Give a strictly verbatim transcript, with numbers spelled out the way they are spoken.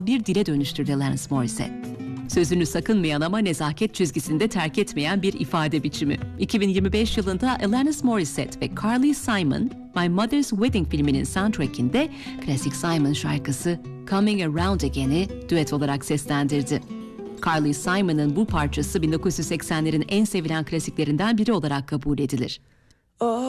bir dile dönüştürdü Alanis Morissette. Sözünü sakınmayan ama nezaket çizgisinde terk etmeyen bir ifade biçimi. iki bin yirmi beş yılında Alanis Morissette ve Carly Simon, My Mother's Wedding filminin soundtrack'inde klasik Simon şarkısı Coming Around Again'i düet olarak seslendirdi. Carly Simon'ın bu parçası bin dokuz yüz seksenlerin en sevilen klasiklerinden biri olarak kabul edilir.